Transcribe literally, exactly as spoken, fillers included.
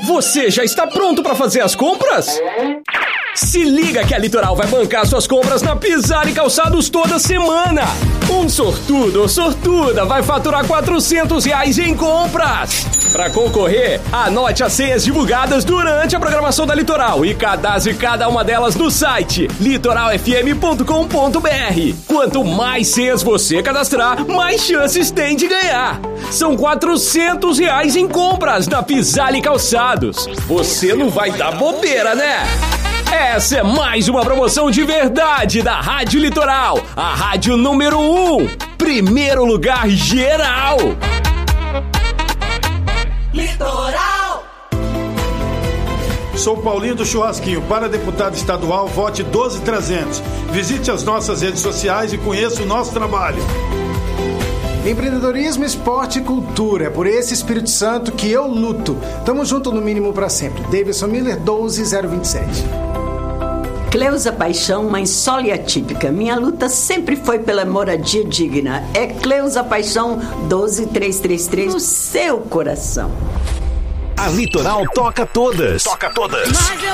Você já está pronto para fazer as compras? Se liga que a Litoral vai bancar suas compras na Pisar e Calçados toda semana. Um sortudo ou sortuda vai faturar quatrocentos reais em compras. Para concorrer, anote as senhas divulgadas durante a programação da Litoral e cadastre cada uma delas no site litoral f m ponto com ponto b r. Quanto mais senhas você cadastrar, mais chances tem de ganhar. São quatrocentos reais em compras na Pisar e Calçados. Você não vai dar bobeira, né? Essa é mais uma promoção de verdade da Rádio Litoral, a rádio número um, primeiro lugar geral. Litoral. Sou Paulinho do Churrasquinho, para deputado estadual, vote doze trezentos. Visite as nossas redes sociais e conheça o nosso trabalho. Empreendedorismo, esporte e cultura. É por esse Espírito Santo que eu luto. Tamo junto no mínimo para sempre. Davidson Miller, doze zero vinte e sete. Cleusa Paixão, mãe solo e atípica. Minha luta sempre foi pela moradia digna. É Cleusa Paixão, doze três três três, no seu coração. A Litoral toca todas. Toca todas. Mas eu